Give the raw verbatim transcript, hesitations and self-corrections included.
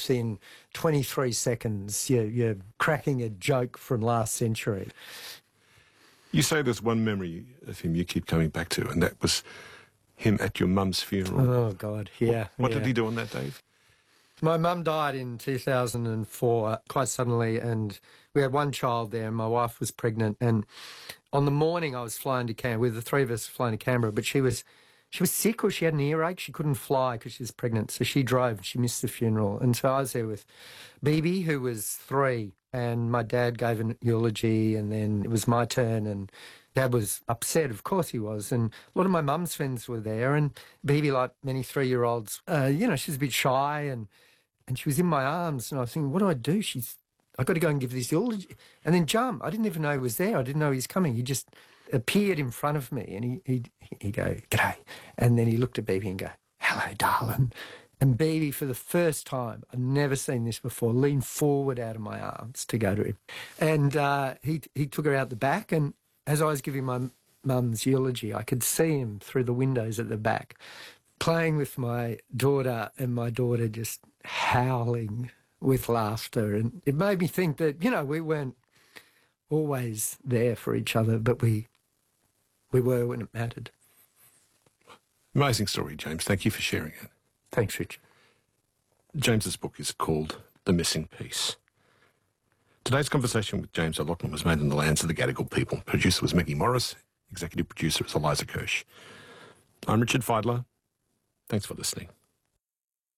within twenty-three seconds, you're, you're cracking a joke from last century. You say there's one memory of him you keep coming back to, and that was him at your mum's funeral. Oh, God, yeah. What, what yeah. did he do on that, Dave? My mum died in two thousand four quite suddenly, and we had one child there, and my wife was pregnant. And on the morning I was flying to Canberra, with the three of us flying to Canberra, but she was she was sick, or she had an earache. She couldn't fly because she was pregnant. So she drove and she missed the funeral. And so I was there with Bibi, who was three, and my dad gave an eulogy, and then it was my turn, and Dad was upset, of course he was, and a lot of my mum's friends were there, and Bibi, like many three-year-olds, uh, you know, she's a bit shy, and and she was in my arms, and I was thinking, what do I do? She's, I've got to go and give this eulogy. And then jump. I didn't even know he was there. I didn't know he was coming. He just appeared in front of me, and he, he'd, he'd go, g'day. And then he looked at Bibi and go, hello, darling. And Bibi, for the first time, I'd never seen this before, leaned forward out of my arms to go to him. And uh, he, he took her out the back, and as I was giving my mum's eulogy, I could see him through the windows at the back, playing with my daughter, and my daughter just howling with laughter. And it made me think that, you know, we weren't always there for each other, but we we were when it mattered. Amazing story, James. Thank you for sharing it. Thanks, Richard. James's book is called The Missing Piece. Today's conversation with James O'Loughlin was made in the lands of the Gadigal people. Producer was Maggie Morris. Executive producer is Eliza Kirsch. I'm Richard Feidler. Thanks for listening.